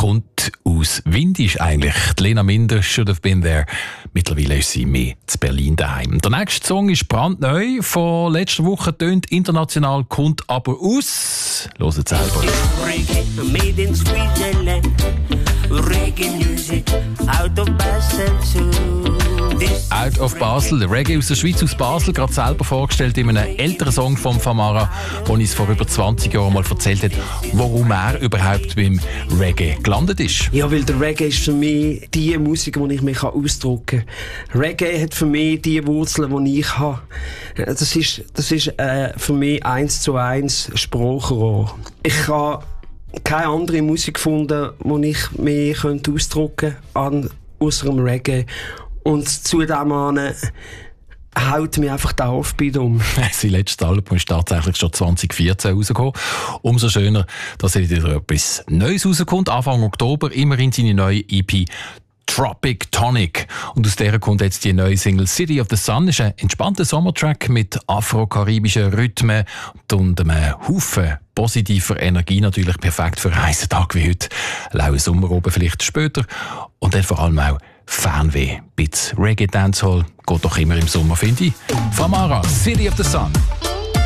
kommt aus Windisch eigentlich. Die Lena Minder, Should Have Been There. Mittlerweile ist sie mehr zu Berlin daheim. Der nächste Song ist brandneu. Von letzter Woche tönt international, kommt aber aus. Hört es selber. Reggae, made in Switzerland. Reggae music, out of Basel too. Out of Basel, Reggae aus der Schweiz, aus Basel, gerade selber vorgestellt in einem älteren Song von Famara, der uns vor über 20 Jahren mal erzählt hat, warum er überhaupt beim Reggae gelandet ist. Ja, weil der Reggae ist für mich die Musik, die ich mich ausdrücken kann. Reggae hat für mich die Wurzeln, die ich habe. Das ist für mich 1:1 Sprachrohr. Ich habe keine andere Musik gefunden, die ich mich ausdrücken könnte, außer dem Reggae. Und zu dem an haut mir einfach der Offbeat um. Sein letztes Album ist tatsächlich schon 2014 rausgekommen. Umso schöner, dass wieder etwas Neues rauskommt. Anfang Oktober immerhin seine neue EP Tropic Tonic. Und aus der kommt jetzt die neue Single City of the Sun. Ist ein entspannter Sommertrack mit afro-karibischen Rhythmen und einem Haufen positiver Energie. Natürlich perfekt für einen heißen Tag wie heute. Laue Sommer oben vielleicht später. Und dann vor allem auch Fernweh. Bisschen Reggae Dancehall geht doch immer im Sommer, finde ich. Famara, City of the Sun.